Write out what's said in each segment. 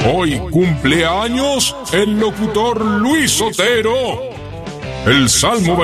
Hoy cumple años el locutor Luis Otero. El Salmo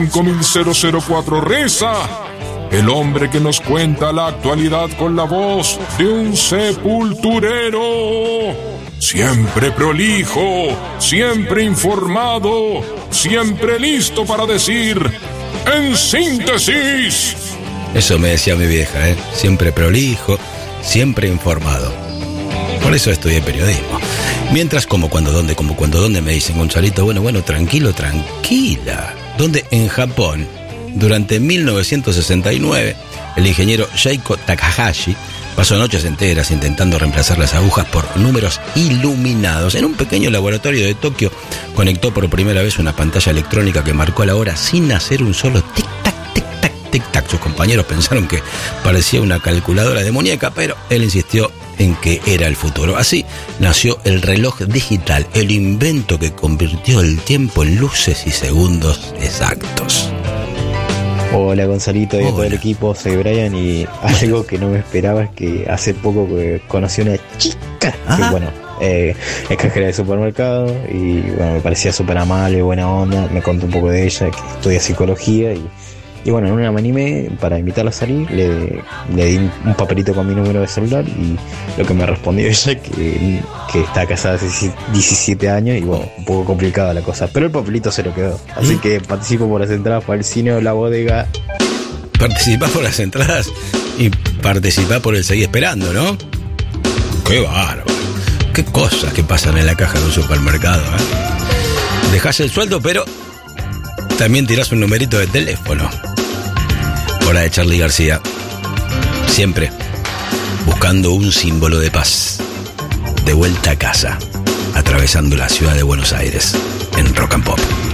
25.004 reza: el hombre que nos cuenta la actualidad con la voz de un sepulturero. Siempre prolijo, siempre informado, siempre listo para decir: en síntesis. Eso me decía mi vieja, siempre prolijo, siempre informado. Por eso estudié periodismo. Mientras, como cuando dónde me dicen: Gonzalito, bueno, tranquila. Donde en Japón, durante 1969, el ingeniero Seiko Takahashi pasó noches enteras intentando reemplazar las agujas por números iluminados. En un pequeño laboratorio de Tokio conectó por primera vez una pantalla electrónica que marcó la hora sin hacer un solo tic-tac, tic-tac, tic-tac. Sus compañeros pensaron que parecía una calculadora de muñeca, pero él insistió en que era el futuro. Así nació el reloj digital, el invento que convirtió el tiempo en luces y segundos exactos. Hola Gonzalito y a todo el equipo, soy Brian y algo que no me esperaba es que hace poco conocí a una chica que es cajera de supermercado y bueno, me parecía súper amable, buena onda, me contó un poco de ella, que estudia psicología y bueno, en una me animé para invitarla a salir, le di un papelito con mi número de celular y lo que me respondió ella que está casada hace 17 años y bueno, un poco complicada la cosa, pero el papelito se lo quedó, así que participo por las entradas para el cine o la bodega. Participá por las entradas y participá por el seguir esperando, ¿no? Qué bárbaro, qué cosas que pasan en la caja de un supermercado, Dejás el sueldo, pero también tirás un numerito de teléfono. Hora de Charly García. Siempre buscando un símbolo de paz. De vuelta a casa, atravesando la ciudad de Buenos Aires, en Rock and Pop.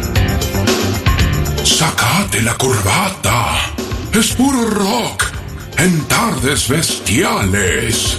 Sacate la corbata. Es puro rock en Tardes Bestiales.